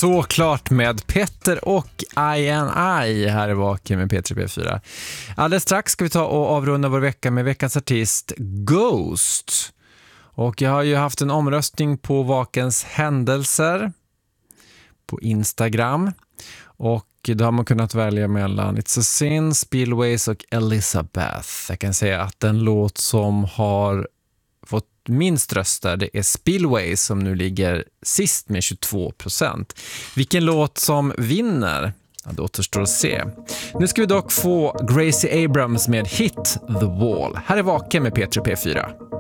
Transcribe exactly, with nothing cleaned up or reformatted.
såklart med Petter och I and I här i Vaken med P tre P fyra. Alldeles strax ska vi ta och avrunda vår vecka med veckans artist Ghost. Och jag har ju haft en omröstning på Vakens händelser på Instagram. Och då har man kunnat välja mellan It's a Sin, Spillways och Elizabeth. Jag kan säga att den låt som har fått minst röster, det är Spillways som nu ligger sist med tjugotvå procent. Vilken låt som vinner? Ja, det återstår att se. Nu ska vi dock få Gracie Abrams med Hit the Wall. Här är Vaken med P tre P fyra.